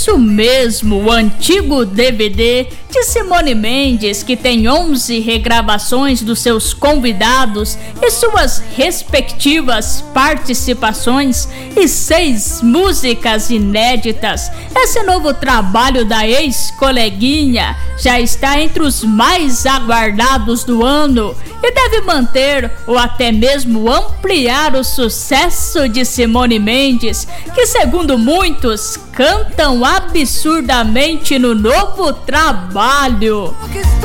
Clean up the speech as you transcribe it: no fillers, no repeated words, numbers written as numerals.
Isso mesmo, o antigo DVD de Simone Mendes, que tem 11 regravações dos seus convidados e suas respectivas participações e 6 músicas inéditas. Esse novo trabalho da ex-coleguinha já está entre os mais aguardados do ano e deve manter ou até mesmo ampliar o sucesso de Simone Mendes, que, segundo muitos, cantam absurdamente no novo trabalho.